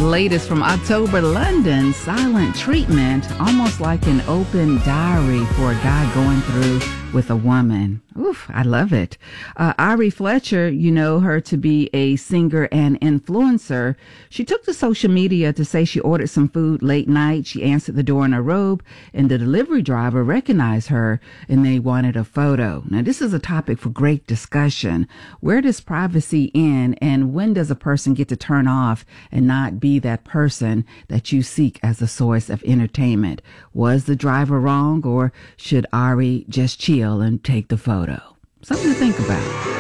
Latest from October, London, silent treatment, almost like an open diary for a guy going through with a woman. Oof, I love it. Ari Fletcher, you know her to be a singer and influencer. She took to social media to say she ordered some food late night. She answered the door in her robe, and the delivery driver recognized her, and they wanted a photo. Now, this is a topic for great discussion. Where does privacy end, and when does a person get to turn off and not be that person that you seek as a source of entertainment? Was the driver wrong, or should Ari just chill and take the photo? Something to think about.